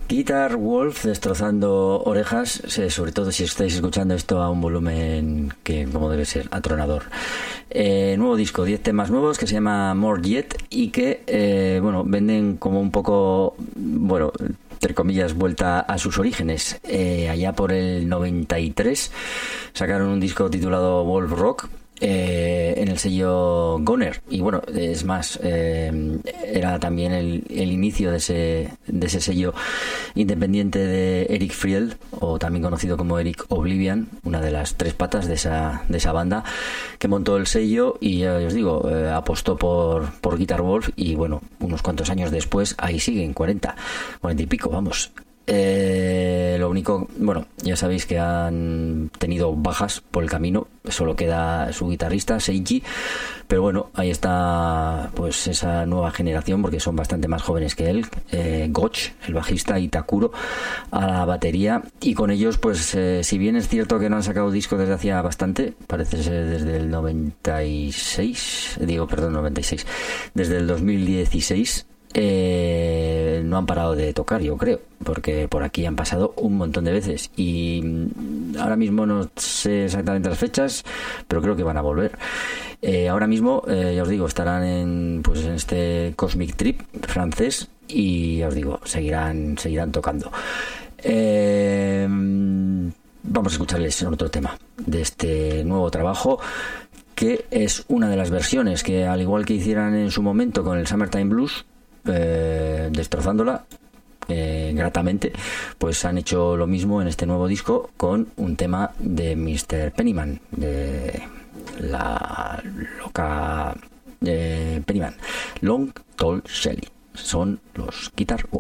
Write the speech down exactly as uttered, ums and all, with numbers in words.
Guitar Wolf destrozando orejas, sobre todo si estáis escuchando esto a un volumen que, como debe ser, atronador. Eh, nuevo disco, diez temas nuevos, que se llama More Yet, y que, eh, bueno, venden como un poco, bueno, entre comillas, vuelta a sus orígenes. Eh, allá por el noventa y tres sacaron un disco titulado Wolf Rock, Eh, en el sello Goner, y bueno, es más, eh, era también el, el inicio de ese, de ese sello independiente de Eric Fried, o también conocido como Eric Oblivion, una de las tres patas de esa, de esa banda, que montó el sello y ya os digo, eh, apostó por, por Guitar Wolf, y bueno, unos cuantos años después ahí siguen, cuarenta, cuarenta y pico, vamos. Eh, lo único, bueno, ya sabéis que han tenido bajas por el camino, solo queda su guitarrista Seiji, pero bueno, ahí está pues esa nueva generación, porque son bastante más jóvenes que él, eh, Gotch, el bajista, y Takuro a la batería, y con ellos pues eh, si bien es cierto que no han sacado disco desde hacía bastante, parece ser desde el noventa y seis, digo perdón, noventa y seis, desde el dos mil dieciséis, Eh, no han parado de tocar, yo creo, porque por aquí han pasado un montón de veces, y ahora mismo no sé exactamente las fechas, pero creo que van a volver. Eh, ahora mismo, eh, ya os digo, estarán en, pues, en este Cosmic Trip francés, y ya os digo, seguirán, seguirán tocando. Eh, vamos a escucharles en otro tema de este nuevo trabajo, que es una de las versiones que, al igual que hicieran en su momento con el Summertime Blues, Eh, destrozándola eh, gratamente, pues han hecho lo mismo en este nuevo disco con un tema de mister Pennyman, de la loca eh, Pennyman, Long Tall Shelly. Son los Guitar Wolf.